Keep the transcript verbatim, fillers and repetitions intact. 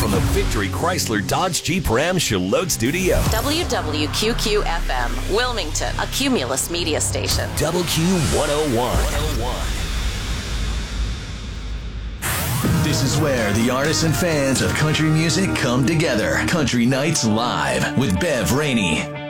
from the Victory Chrysler Dodge Jeep Ram Charlotte Studio. W W Q Q F M, Wilmington, a Cumulus media station. Double Q one oh one. This is where the artists and fans of country music come together. Country Nights Live with Bev Rainey.